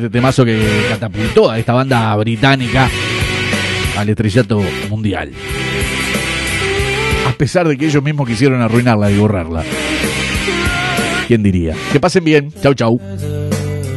este temazo que catapultó a esta banda británica al estrellato mundial. A pesar de que ellos mismos quisieron arruinarla y borrarla. ¿Quién diría? Que pasen bien. Chau, chau.